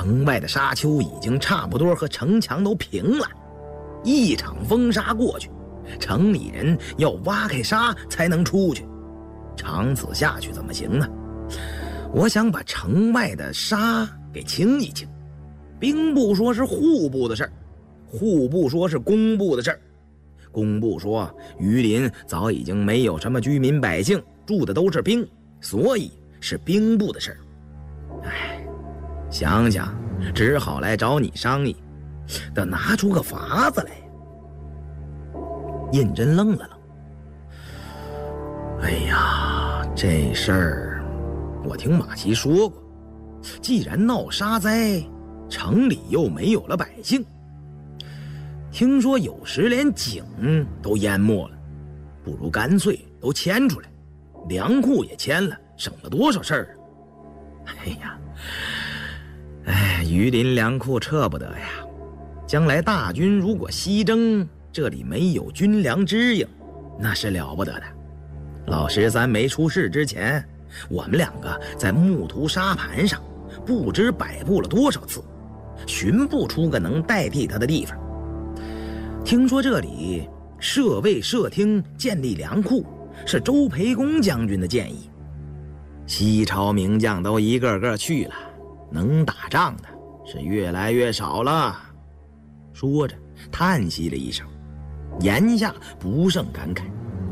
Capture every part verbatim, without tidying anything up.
城外的沙丘已经差不多和城墙都平了，一场风沙过去，城里人要挖开沙才能出去，长此下去怎么行呢？我想把城外的沙给清一清。兵部说是户部的事儿，户部说是工部的事儿。工部说榆林早已经没有什么居民百姓，住的都是兵，所以是兵部的事儿。哎，想想只好来找你商议，得拿出个法子来。胤禛愣了愣，哎呀，这事儿我听马齐说过，既然闹沙灾，城里又没有了百姓，听说有时连井都淹没了，不如干脆都迁出来，粮库也迁了，省了多少事儿啊！哎呀，哎，榆林粮库撤不得呀！将来大军如果西征，这里没有军粮支应，那是了不得的。老十三没出事之前，我们两个在木图沙盘上不知摆布了多少次，寻不出个能代替他的地方。听说这里设卫设厅建立粮库是周培公将军的建议，西朝名将都一个个去了，能打仗的是越来越少了。说着叹息了一声，言下不胜感慨。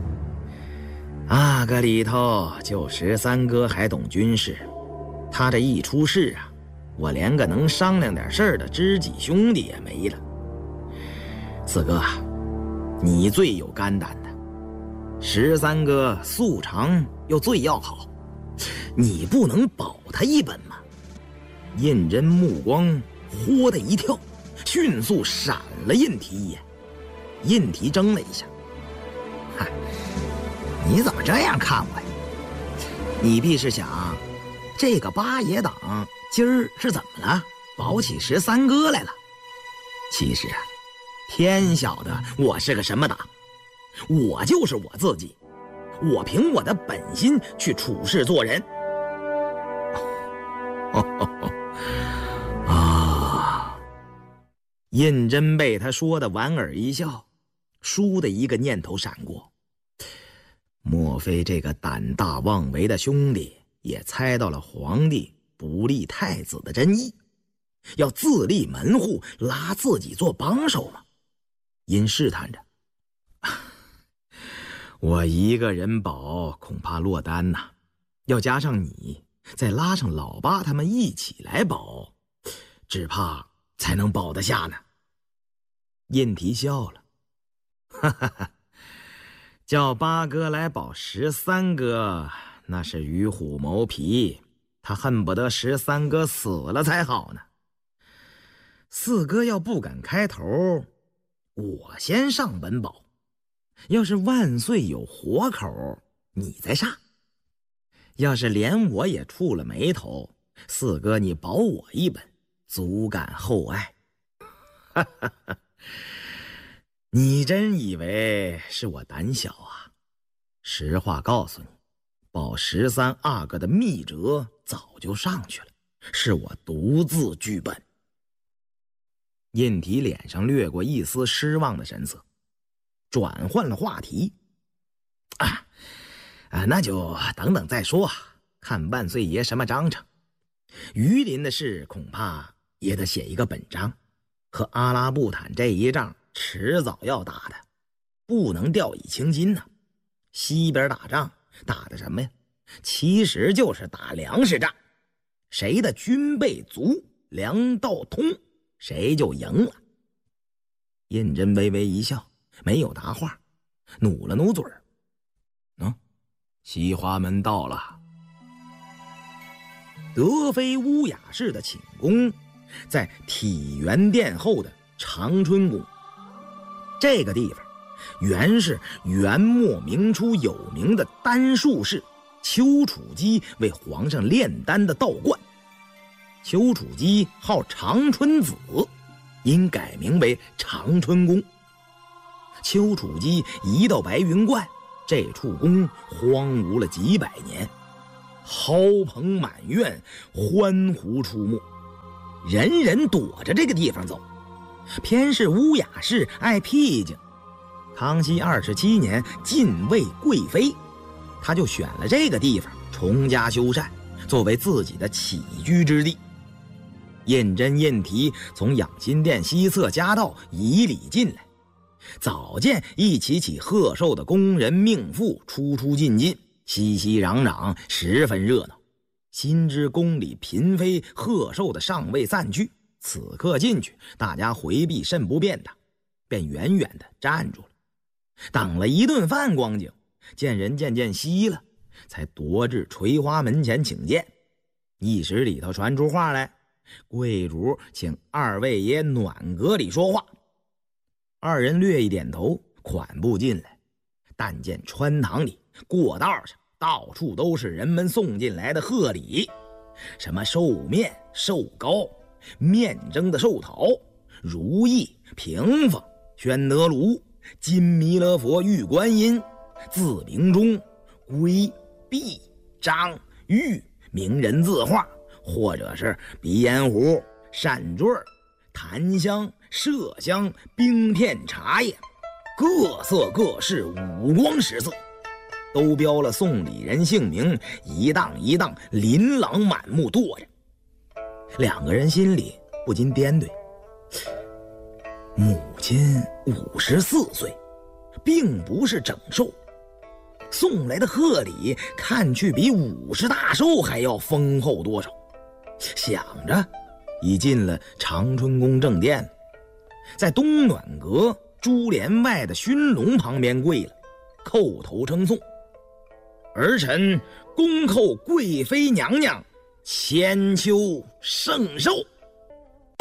啊，个里头就十三哥还懂军事，他这一出事啊，我连个能商量点事儿的知己兄弟也没了。四哥，你最有肝胆的，十三哥素常又最要好，你不能保他一本吗？胤禛目光豁的一跳，迅速闪了胤提一眼。胤提怔了一下，嗨，你怎么这样看我呀？你必是想，这个八爷党今儿是怎么了，保起十三哥来了？其实啊，天晓得我是个什么党，我就是我自己，我凭我的本心去处事做人。啊！胤禛被他说的莞尔一笑，倏的一个念头闪过，莫非这个胆大妄为的兄弟也猜到了皇帝不立太子的真意，要自立门户，拉自己做帮手吗？因试探着，我一个人保恐怕落单呐，要加上你，再拉上老八他们一起来保，只怕才能保得下呢。胤提笑了，哈哈哈，叫八哥来保十三哥，那是与虎谋皮，他恨不得十三哥死了才好呢。四哥要不敢开头，我先上本保，要是万岁有活口，你再上。要是连我也触了眉头，四哥你保我一本，足感厚爱。哈哈哈，你真以为是我胆小啊？实话告诉你，保十三阿哥的密折早就上去了，是我独自剧本。胤提脸上掠过一丝失望的神色，转换了话题。啊，啊，那就等等再说，看万岁爷什么章程。榆林的事恐怕也得写一个本章，和阿拉布坦这一仗迟早要打的，不能掉以轻心呐。西边打仗打的什么呀？其实就是打粮食战，谁的军备足，粮道通，谁就赢了。胤禛微微一笑，没有答话，努了努嘴儿。嗯，西华门到了。德妃乌雅氏的寝宫在体元殿后的长春宫，这个地方原是元末明初有名的丹术士丘处机为皇上炼丹的道观。丘处机号长春子，因改名为长春宫。丘处机一到白云观，这处宫荒芜了几百年，蒿棚满院，欢狐出没。 人人躲着这个地方走，偏是乌雅氏爱僻静。康熙二十七年晋位贵妃，他就选了这个地方重加修缮，作为自己的起居之地。胤禛、胤禔从养心殿西侧夹道以礼进来，早见一起起贺寿的宫人命妇出出进进，熙熙攘攘，十分热闹。心知宫里嫔妃贺寿的尚未散去，此刻进去，大家回避甚不便的，便远远的站住了。等了一顿饭光景，见人渐渐稀了，才踱至垂花门前请见。一时里头传出话来，贵主请二位爷暖阁里说话。二人略一点头，款步进来。但见穿堂里过道上到处都是人们送进来的贺礼，什么寿面、寿糕、面蒸的寿桃、如意、屏风、宣德炉、金弥勒佛、玉观音、字明钟、龟、璧、章、玉、名人字画，或者是鼻烟壶、扇坠、檀香、麝香、冰片、茶叶，各色各式，五光十色，都标了送礼人姓名，一档一档琳琅满目垛着。两个人心里不禁掂对，母亲五十四岁，并不是整寿，送来的贺礼看去比五十大寿还要丰厚多少。想着，已进了长春宫正殿，在东暖阁珠帘外的熏笼旁边跪了，叩头称颂：“儿臣恭叩贵妃娘娘千秋圣寿。”